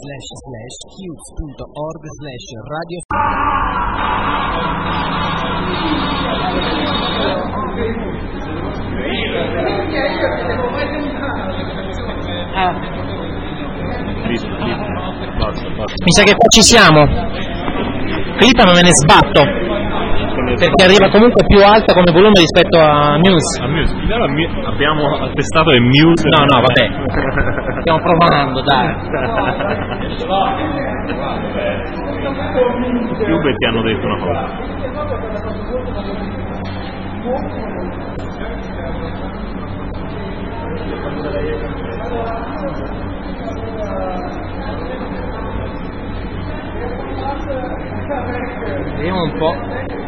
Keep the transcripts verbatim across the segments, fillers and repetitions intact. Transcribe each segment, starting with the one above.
slash slash cubes punto org slash radio. Ah. Mi sa che qua ci siamo. Clipa me ne sbatto perché arriva comunque più alta come volume rispetto a Muse. A Muse. Abbiamo testato e Muse. No, no, vabbè. Stiamo provando, dai. Cube ti hanno detto una cosa. Vediamo un po'.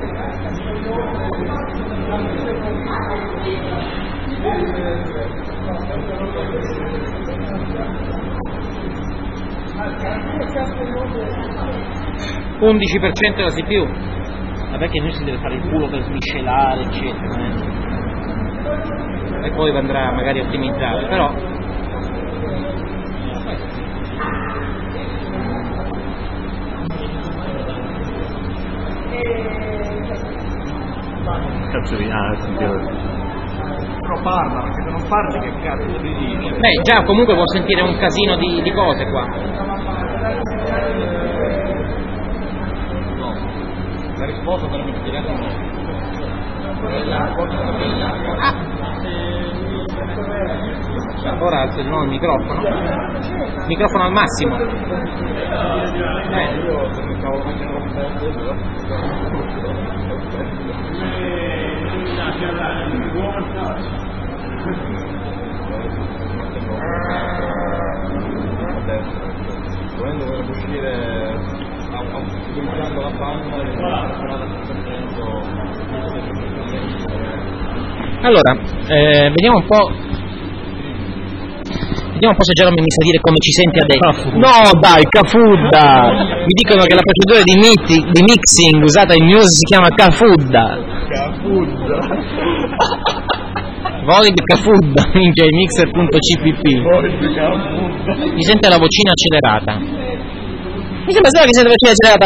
undici per cento della C P U. Vabbè che noi si deve fare il culo per smiscelare, eccetera, eh. E poi andrà magari a ottimizzare, però cazzo di ah, però parla, perché se non parli che cazzo ti dici? beh già comunque può sentire un casino di, di cose qua. No, la risposta per me diretto no. Ah. Ora alzo di nuovo il microfono. Microfono al massimo. Eh, io se mi cavolo anche volendo vorrebbe uscire utilizzando la panna e allora eh, vediamo un po' vediamo un po' se Jerome mi sa dire come ci senti adesso. No dai, Cafudda. Mi dicono che la procedura di, miti, di mixing usata in Muse si chiama Cafudda. Cafudda. Void Cafudda, minchia, mixer punto c p p. Mi sente la vocina accelerata. Mi sembra solo che sente la vocina accelerata.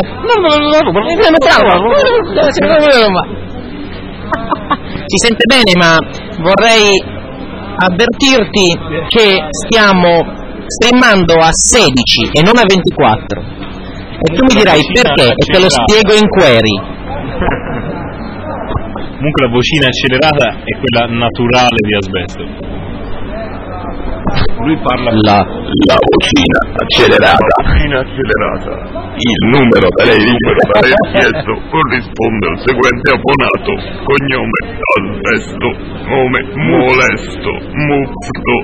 Si sente bene, ma vorrei avvertirti che stiamo streamando a sedici e non a ventiquattro. E tu mi dirai perché e te lo spiego in query. Comunque la vocina accelerata è quella naturale di Asbesto. Lui parla la, la vocina accelerata. La vocina accelerata. Il numero da lei libero da lei richiesto corrisponde al seguente abbonato. Cognome Asbesto. Nome molesto. Mufto.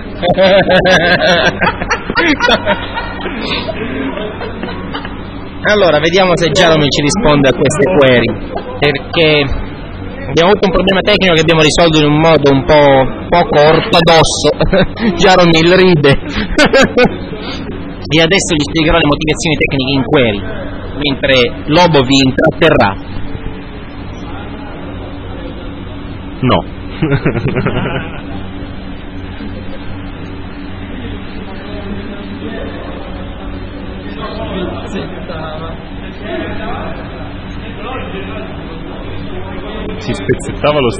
Allora, vediamo se Jerome ci risponde a queste query. Perché abbiamo avuto un problema tecnico che abbiamo risolto in un modo un po' poco ortodosso. Jaromil ride. E adesso gli spiegherò le motivazioni tecniche in query, mentre Lobo vi intratterrà. No. Si spezzettava lo